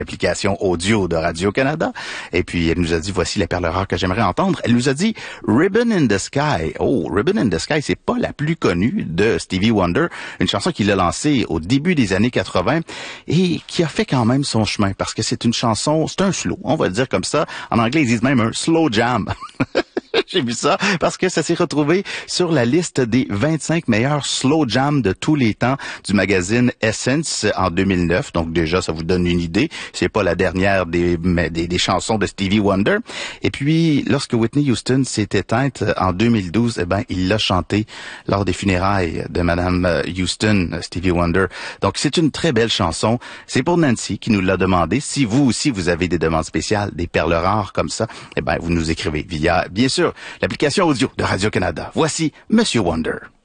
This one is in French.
application audio de Radio-Canada. Et puis, elle nous a dit, voici la perle rare que j'aimerais entendre. Elle nous a dit Ribbon in the Sky. Oh, Ribbon in the Sky, c'est pas la plus connue de Stevie Wonder. Une chanson qu'il a lancée au début des années 80 et qui a fait quand même son chemin parce que c'est une chanson, c'est un slow, on va le dire comme ça. En anglais, ils disent même un slow jam. J'ai vu ça parce que ça s'est retrouvé sur la liste des 25 meilleurs slow jams de tous les temps du magazine Essence en 2009. Donc déjà, ça vous donne une idée. C'est pas la dernière des chansons de Stevie Wonder. Et puis, lorsque Whitney Houston s'est éteinte en 2012, eh ben, il l'a chanté lors des funérailles de Madame Houston, Stevie Wonder. Donc, c'est une très belle chanson. C'est pour Nancy qui nous l'a demandé. Si vous aussi, vous avez des demandes spéciales, des perles rares comme ça, eh ben, vous nous écrivez via, bien sûr, l'application audio de Radio-Canada. Voici Monsieur Wonder.